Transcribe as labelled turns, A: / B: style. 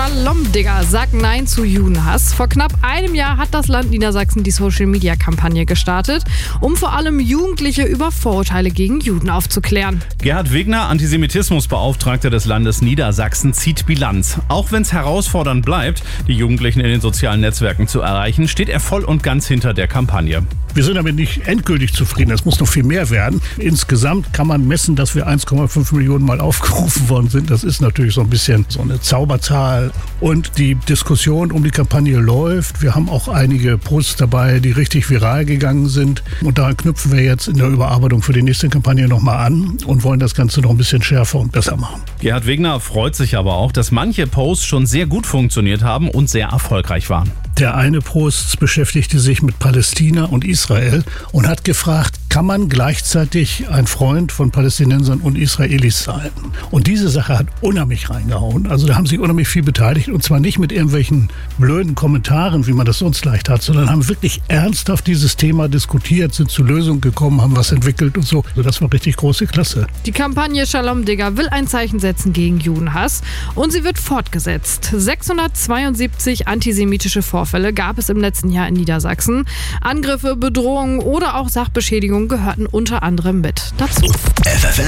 A: Shalom, Digga, sag Nein zu Judenhass. Vor knapp einem Jahr hat das Land Niedersachsen die Social-Media-Kampagne gestartet, um vor allem Jugendliche über Vorurteile gegen Juden aufzuklären.
B: Gerhard Wegner, Antisemitismusbeauftragter des Landes Niedersachsen, zieht Bilanz. Auch wenn es herausfordernd bleibt, die Jugendlichen in den sozialen Netzwerken zu erreichen, steht er voll und ganz hinter der Kampagne.
C: Wir sind damit nicht endgültig zufrieden, es muss noch viel mehr werden. Insgesamt kann man messen, dass wir 1,5 Millionen Mal aufgerufen worden sind. Das ist natürlich so ein bisschen so eine Zauberzahl. Und die Diskussion um die Kampagne läuft. Wir haben auch einige Posts dabei, die richtig viral gegangen sind. Und daran knüpfen wir jetzt in der Überarbeitung für die nächste Kampagne nochmal an und wollen das Ganze noch ein bisschen schärfer und besser machen.
B: Gerhard Wegner freut sich aber auch, dass manche Posts schon sehr gut funktioniert haben und sehr erfolgreich waren.
C: Der eine Post beschäftigte sich mit Palästina und Israel und hat gefragt, kann man gleichzeitig ein Freund von Palästinensern und Israelis sein? Und diese Sache hat unheimlich reingehauen. Also da haben sich unheimlich viel beteiligt und zwar nicht mit irgendwelchen blöden Kommentaren, wie man das sonst leicht hat, sondern haben wirklich ernsthaft dieses Thema diskutiert, sind zu Lösungen gekommen, haben was entwickelt und so. Also das war richtig große Klasse.
A: Die Kampagne Shalom, Digga will ein Zeichen setzen gegen Judenhass und sie wird fortgesetzt. 672 antisemitische Vorfälle gab es im letzten Jahr in Niedersachsen. Angriffe, Bedrohungen oder auch Sachbeschädigungen gehörten unter anderem mit dazu.